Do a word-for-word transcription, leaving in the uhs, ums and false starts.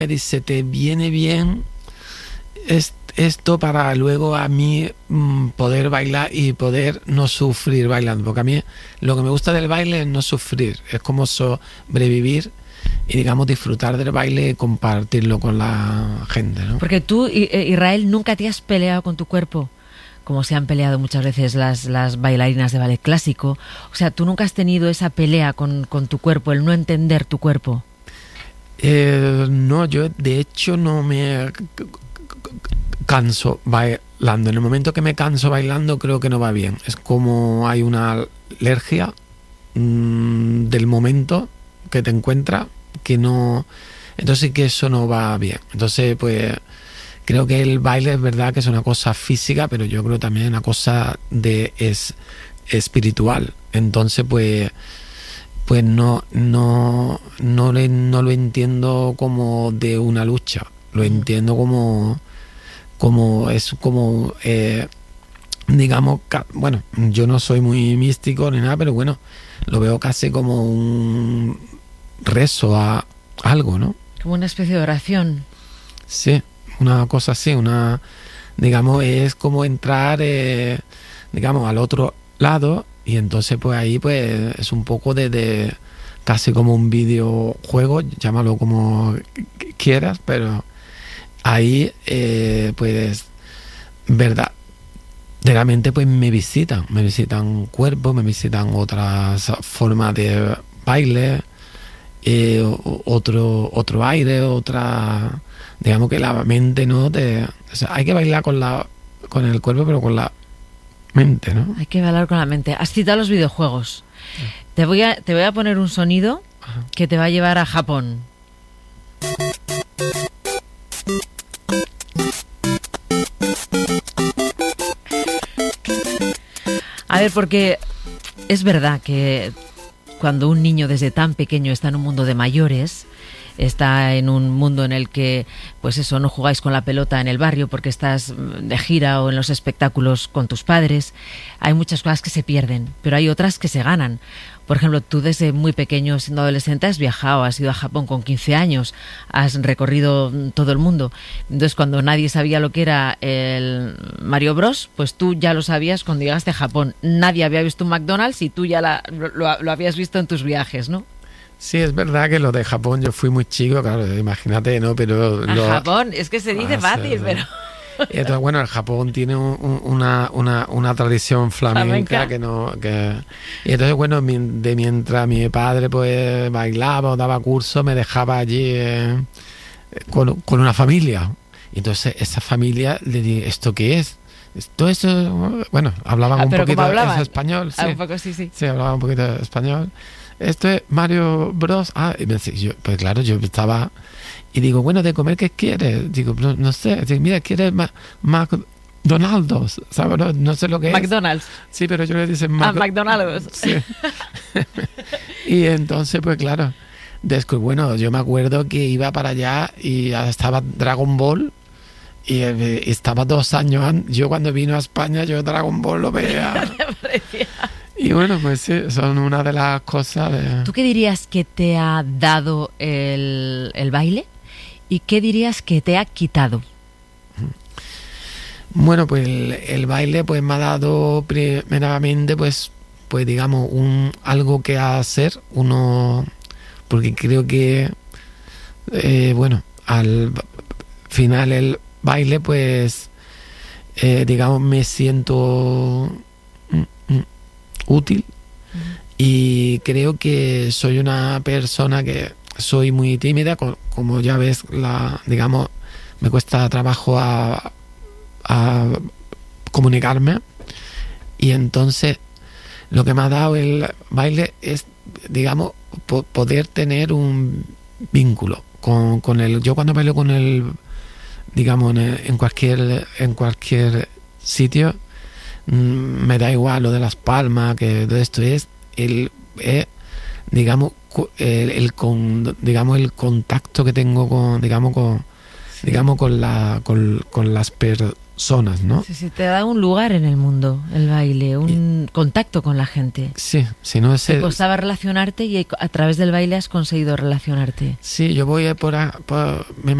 y se te viene bien es, esto para luego a mí mmm, poder bailar y poder no sufrir bailando, porque a mí lo que me gusta del baile es no sufrir, es como sobrevivir y digamos disfrutar del baile y compartirlo con la gente, ¿no? Porque tú, Israel, nunca te has peleado con tu cuerpo, como se han peleado muchas veces las, las bailarinas de ballet clásico. O sea, tú nunca has tenido esa pelea con, con tu cuerpo, el no entender tu cuerpo. Eh, no, yo de hecho no me canso bailando. En el momento que me canso bailando creo que no va bien. Es como hay una alergia mmm, del momento que te encuentras que no... Entonces sí que eso no va bien. Entonces pues creo que el baile es verdad que es una cosa física, pero yo creo también una cosa de es espiritual. Entonces pues pues no no no, le, no lo entiendo como de una lucha, lo entiendo como como es como eh, digamos, bueno, yo no soy muy místico ni nada, pero bueno, lo veo casi como un rezo a algo, ¿no? Como una especie de oración. Sí, una cosa así, una, digamos, es como entrar, eh, digamos, al otro lado, y entonces pues ahí pues es un poco de, de casi como un videojuego, llámalo como quieras, pero ahí eh, pues verdad, verdaderamente pues me visitan, me visitan cuerpos, me visitan otras formas de baile, eh, otro otro aire, otra, digamos que la mente no te, o sea, hay que bailar con la con el cuerpo pero con la mente, ¿no? Hay que bailar con la mente. Has citado los videojuegos. Sí. Te voy a te voy a poner un sonido Ajá. que te va a llevar a Japón. A ver, porque es verdad que cuando un niño desde tan pequeño está en un mundo de mayores, está en un mundo en el que, pues eso, no jugáis con la pelota en el barrio porque estás de gira o en los espectáculos con tus padres, hay muchas cosas que se pierden, pero hay otras que se ganan. Por ejemplo, tú desde muy pequeño, siendo adolescente, has viajado, has ido a Japón con quince años, has recorrido todo el mundo. Entonces, cuando nadie sabía lo que era el Mario Bros, pues tú ya lo sabías cuando llegaste a Japón. Nadie había visto un McDonald's y tú ya la, lo, lo habías visto en tus viajes, ¿no? Sí, es verdad que lo de Japón, yo fui muy chico, claro, imagínate, ¿no? Pero a lo... Japón, es que se dice ah, fácil, sí, pero... Y entonces, bueno, el Japón tiene un, una, una, una tradición flamenca, flamenca que no... Que... Y entonces, bueno, de mientras mi padre pues bailaba o daba cursos, me dejaba allí eh, con, con una familia. Y entonces esa familia le dije, ¿esto qué es? Todo eso, bueno, hablaban ah, un poquito de español. Sí, ah, un poco, sí, sí. Sí, hablaban un poquito de español. Esto es Mario Bros. Ah, y me decía, yo, pues claro, yo estaba... Y digo, bueno, ¿de comer qué quieres? Digo, no, no sé. Digo, mira, ¿quieres ma- McDonald's? ¿Sabes? No, no sé lo que McDonald's. es. McDonald's. Sí, pero yo le dije... Mac- ah, McDonald's. Sí. Y entonces, pues claro, después, bueno, yo me acuerdo que iba para allá y estaba Dragon Ball y eh, estaba dos años antes. Yo cuando vino a España, yo Dragon Ball lo veía. Y bueno, pues sí, son una de las cosas de... ¿Tú qué dirías que te ha dado el, el baile? ¿Y qué dirías que te ha quitado? Bueno, pues el, el baile pues me ha dado primeramente pues, pues digamos un algo que hacer, uno, porque creo que eh, bueno, al final el baile pues eh, digamos me siento mm, mm, útil uh-huh. Y creo que soy una persona que soy muy tímida, como ya ves, la digamos me cuesta trabajo a, a comunicarme, y entonces lo que me ha dado el baile es, digamos, po- poder tener un vínculo con, con el, yo cuando bailo con el, digamos, en, en cualquier en cualquier sitio, mmm, me da igual lo de las palmas, que de esto es el, eh, digamos, el, el con, digamos el contacto que tengo con, digamos, con Sí. digamos, con, la, con, con las personas, ¿no? Sí, sí, te da un lugar en el mundo, el baile, un y, contacto con la gente. Sí, si no es... Te costaba relacionarte y a través del baile has conseguido relacionarte. Sí, yo voy por... A, por me